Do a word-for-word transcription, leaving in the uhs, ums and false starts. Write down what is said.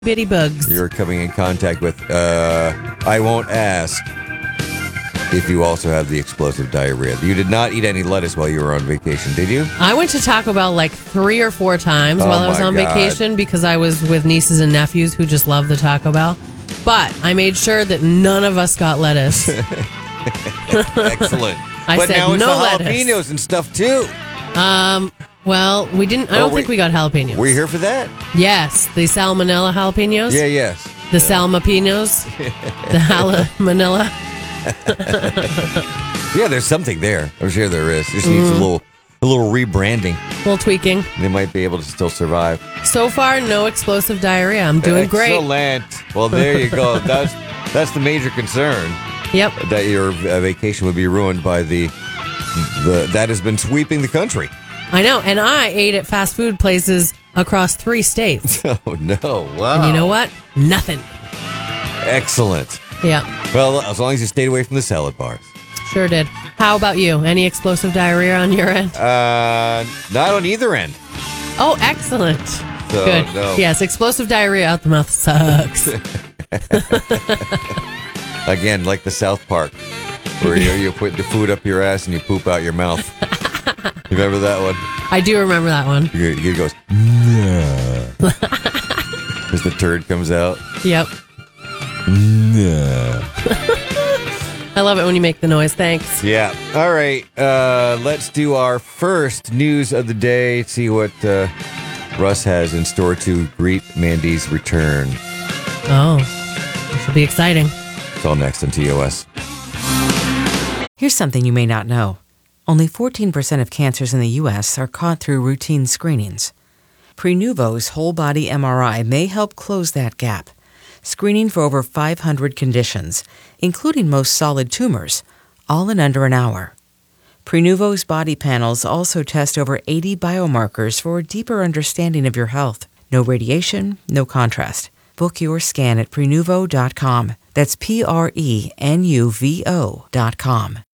bitty bugs. You're coming in contact with, uh, I won't ask if you also have the explosive diarrhea. You did not eat any lettuce while you were on vacation, did you? I went to Taco Bell like three or four times Oh while I was my on God. vacation because I was with nieces and nephews who just love the Taco Bell. But I made sure that none of us got lettuce. Excellent. I but said now it's no the lettuce. jalapenos and stuff too. Um, well, we didn't. I Oh, don't were- think we got jalapenos. Were you here for that? Yes, the salmonella jalapenos. Yeah, yes. The salmapinos. The jalamanilla. Yeah, there's something there. I'm sure there is. Just needs Mm. a little, a little rebranding. A little tweaking. They might be able to still survive. So far, no explosive diarrhea. I'm doing great. Excellent. Well, there you go. That's that's the major concern. Yep. That your uh, vacation would be ruined by the the that has been sweeping the country. I know. And I ate at fast food places across three states. Oh no! Wow. And you know what? Nothing. Excellent. Yeah. Well, as long as you stayed away from the salad bars. Sure did. How about you? Any explosive diarrhea on your end? Uh, not on either end. Oh, excellent. So, Good. no. Yes, explosive diarrhea out the mouth sucks. Again, like the South Park, where you, you put the food up your ass and you poop out your mouth. You remember that one? I do remember that one. He he goes, no. As the turd comes out. Yep. No. I love it when you make the noise. Thanks. Yeah. All right. Uh, let's do our first news of the day. See what uh, Russ has in store to greet Mandy's return. Oh, this will be exciting. It's all next on T O S. Here's something you may not know. Only fourteen percent of cancers in the U S are caught through routine screenings. Prenuvo's whole-body M R I may help close that gap, screening for over five hundred conditions, including most solid tumors, all in under an hour. Prenuvo's body panels also test over eighty biomarkers for a deeper understanding of your health. No radiation, no contrast. Book your scan at Prenuvo dot com. That's P R E N U V O dot com.